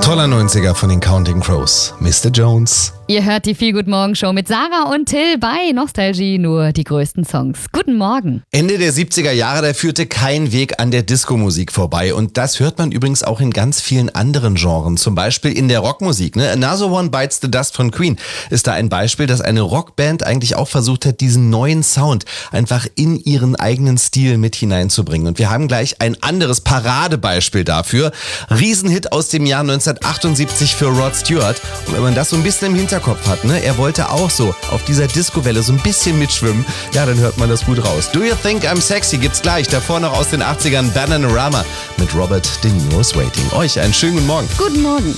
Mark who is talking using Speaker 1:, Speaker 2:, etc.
Speaker 1: Toller 90er von den Counting Crows. Mr. Jones.
Speaker 2: Ihr hört die Feel Good Morgen Show mit Sarah und Till bei Nostalgie, nur die größten Songs. Guten Morgen.
Speaker 1: Ende der 70er Jahre, da führte kein Weg an der Disco-Musik vorbei. Und das hört man übrigens auch in ganz vielen anderen Genren. Zum Beispiel in der Rockmusik. Another One Bites the Dust von Queen ist da ein Beispiel, dass eine Rockband eigentlich auch versucht hat, diesen neuen Sound einfach in ihren eigenen Stil mit hineinzubringen. Und wir haben gleich ein anderes Paradebeispiel dafür. Riesenhit aus dem Jahr 1978 für Rod Stewart. Und wenn man das so ein bisschen im Hinterkopf hat, er wollte auch so auf dieser Disco-Welle so ein bisschen mitschwimmen, ja, dann hört man das gut raus. Do You Think I'm Sexy gibt's gleich. Davor noch aus den 80ern Bananarama mit Robert De Niro's Waiting. Euch einen schönen guten Morgen.
Speaker 2: Guten Morgen.